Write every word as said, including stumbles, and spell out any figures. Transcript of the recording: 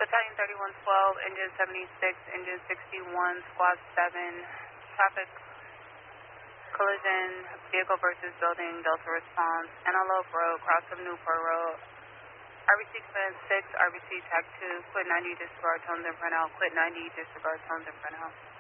Battalion thirty-one twelve, Engine seventy-six, Engine sixty-one, Squad seven, traffic collision, vehicle versus building, Delta response, Antelope Road, cross of Newport Road, R B C Command six, R B C Track two, quit ninety, disregard tones and print out, quit ninety, disregard tones and print out.